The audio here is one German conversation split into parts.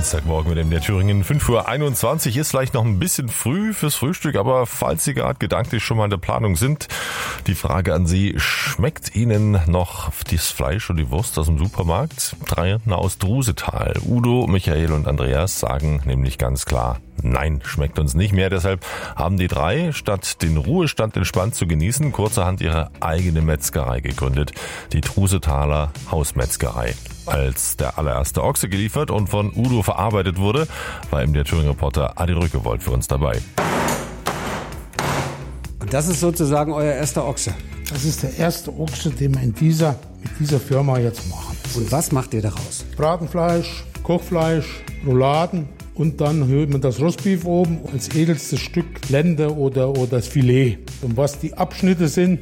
Dienstagmorgen mit dem der Thüringen. 5:21 Uhr ist vielleicht noch ein bisschen früh fürs Frühstück, aber falls Sie gerade gedanklich schon mal in der Planung sind, die Frage an Sie, schmeckt Ihnen noch das Fleisch und die Wurst aus dem Supermarkt? 3 aus Drusetal. Udo, Michael und Andreas sagen nämlich ganz klar, nein, schmeckt uns nicht mehr. Deshalb haben die 3, statt den Ruhestand entspannt zu genießen, kurzerhand ihre eigene Metzgerei gegründet. Die Drusetaler Hausmetzgerei. Als der allererste Ochse geliefert und von Udo verarbeitet wurde, war eben der Thüringen-Reporter Adi Rückewold für uns dabei. Und das ist sozusagen euer erster Ochse? Das ist der erste Ochse, den wir mit dieser Firma jetzt machen. Und was macht ihr daraus? Bratenfleisch, Kochfleisch, Rouladen und dann hört man das Rostbeef oben als edelstes Stück Lende oder das Filet. Und was die Abschnitte sind,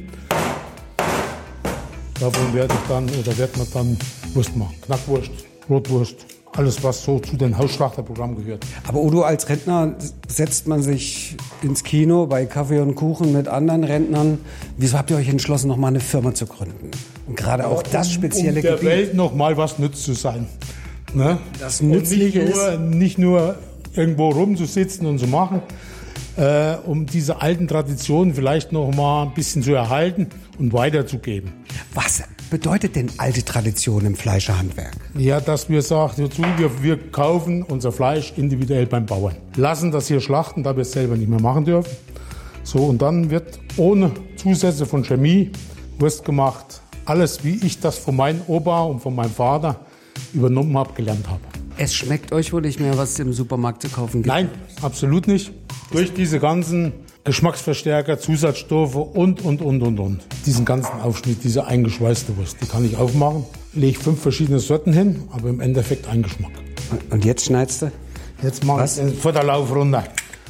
davon wird man dann Wurst machen. Knackwurst, Rotwurst, alles was so zu den Hausschlachterprogrammen gehört. Aber Udo, als Rentner setzt man sich ins Kino bei Kaffee und Kuchen mit anderen Rentnern. Wieso habt ihr euch entschlossen, noch mal eine Firma zu gründen? Und gerade auch das spezielle Gebiet. Um der Gebiet. Welt noch mal was nütz zu sein. Ne? Das Nützliche ist nicht nur irgendwo rumzusitzen und zu machen, um diese alten Traditionen vielleicht noch mal ein bisschen zu erhalten und weiterzugeben. Was bedeutet denn alte Tradition im Fleischerhandwerk? Ja, dass wir sagen, wir kaufen unser Fleisch individuell beim Bauern. Lassen das hier schlachten, da wir es selber nicht mehr machen dürfen. So, und dann wird ohne Zusätze von Chemie Wurst gemacht. Alles, wie ich das von meinem Opa und von meinem Vater übernommen habe, gelernt habe. Es schmeckt euch wohl nicht mehr, was es im Supermarkt zu kaufen gibt? Nein, absolut nicht. Durch diese ganzen Geschmacksverstärker, Zusatzstoffe und. Diesen ganzen Aufschnitt, diese eingeschweißte Wurst, die kann ich aufmachen. Lege 5 verschiedene Sorten hin, aber im Endeffekt ein Geschmack. Und jetzt schneidest du? Jetzt mache ich den Futterlauf runter.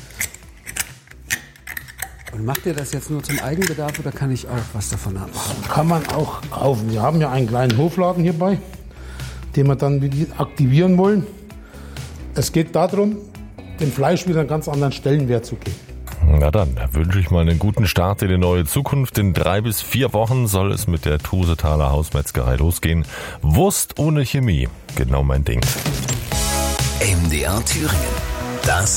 Und macht ihr das jetzt nur zum Eigenbedarf oder kann ich auch was davon haben? Kann man auch kaufen. Wir haben ja einen kleinen Hofladen hierbei, den wir dann wieder aktivieren wollen. Es geht darum, dem Fleisch wieder einen ganz anderen Stellenwert zu geben. Na dann wünsche ich mal einen guten Start in die neue Zukunft. In 3 bis 4 Wochen soll es mit der Drusetaler Hausmetzgerei losgehen. Wurst ohne Chemie, genau mein Ding. MDR Thüringen. Das